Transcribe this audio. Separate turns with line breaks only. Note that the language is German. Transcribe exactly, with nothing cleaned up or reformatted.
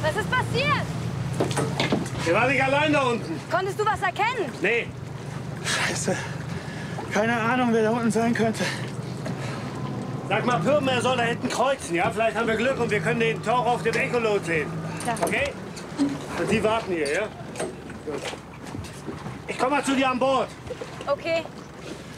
Was ist passiert?
Wir waren nicht allein da unten.
Konntest du was erkennen?
Nee.
Scheiße. Keine Ahnung, wer da unten sein könnte.
Sag mal, Pürben, er soll da hinten kreuzen, ja? Vielleicht haben wir Glück und wir können den Tauch auf dem Echolot sehen.
Ja.
Okay? Und die warten hier, ja? Gut. Ich komme mal zu dir an Bord.
Okay.